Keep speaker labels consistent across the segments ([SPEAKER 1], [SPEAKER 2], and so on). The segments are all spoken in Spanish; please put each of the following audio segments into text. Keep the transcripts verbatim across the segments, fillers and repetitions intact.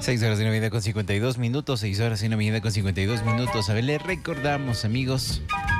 [SPEAKER 1] seis horas y una mañana con cincuenta y dos minutos, seis horas y una mañana con cincuenta y dos minutos. A ver, les recordamos, amigos,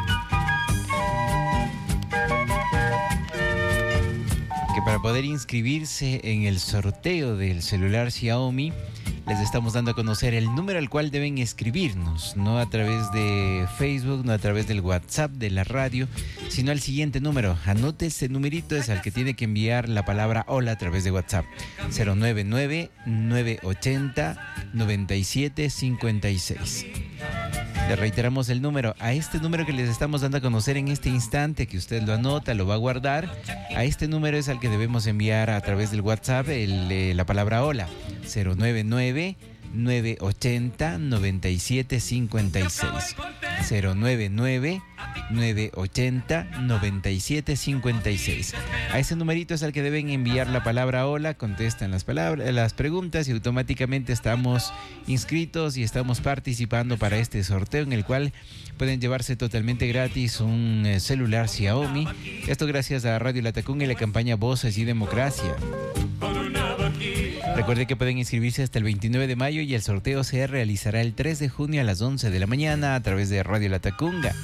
[SPEAKER 1] que para poder inscribirse en el sorteo del celular Xiaomi, les estamos dando a conocer el número al cual deben escribirnos, no a través de Facebook, no a través del WhatsApp de la radio, sino al siguiente número. Anote ese numerito, es al que tiene que enviar la palabra hola a través de WhatsApp. cero nueve nueve, nueve ocho cero, nueve siete cinco seis. Le reiteramos el número, a este número que les estamos dando a conocer en este instante, que usted lo anota, lo va a guardar. A este número es al que debemos enviar a través del WhatsApp el, eh, la palabra hola. cero nueve nueve, nueve ocho cero, nueve siete cinco seis. cero nueve nueve, nueve ocho cero, nueve siete cinco seis. A ese numerito es al que deben enviar la palabra hola, contestan las palabras, las preguntas y automáticamente estamos inscritos y estamos participando para este sorteo en el cual pueden llevarse totalmente gratis un eh, celular Xiaomi. Esto gracias a Radio Latacunga y la campaña Voces y Democracia. Recuerde que pueden inscribirse hasta el veintinueve de mayo y el sorteo se realizará el tres de junio a las once de la mañana a través de Radio Latacunga.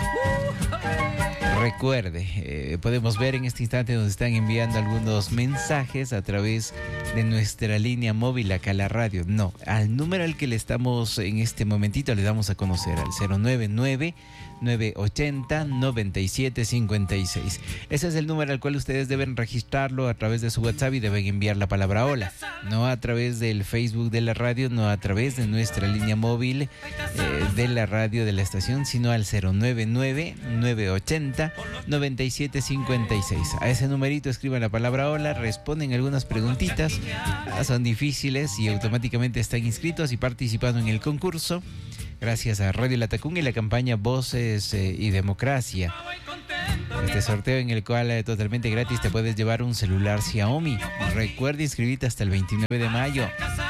[SPEAKER 1] Recuerde, eh, podemos ver en este instante donde están enviando algunos mensajes a través de nuestra línea móvil acá a la radio. No, al número al que le estamos en este momentito le damos a conocer, al cero nueve nueve, nueve ocho cero, nueve siete cinco seis. Ese es el número al cual ustedes deben registrarlo a través de su WhatsApp y deben enviar la palabra hola. No a través del Facebook de la radio, no a través de nuestra línea móvil eh, de la radio de la estación, sino al cero nueve nueve, nueve ocho cero, nueve siete cinco seis. A ese numerito escriban la palabra hola, responden algunas preguntitas, son difíciles y automáticamente están inscritos y participando en el concurso. Gracias a Radio Latacunga y la campaña Voces eh, y Democracia. Este sorteo en el cual eh, totalmente gratis te puedes llevar un celular Xiaomi. Recuerda inscribirte hasta el veintinueve de mayo.